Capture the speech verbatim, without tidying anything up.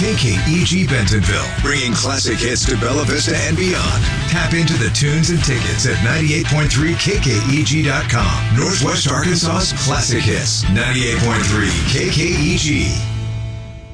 K K E G Bentonville, bringing classic hits to Bella Vista and beyond. Tap into the tunes and tickets at ninety-eight point three K K E G dot com. Northwest Arkansas's classic hits. ninety-eight point three K K E G.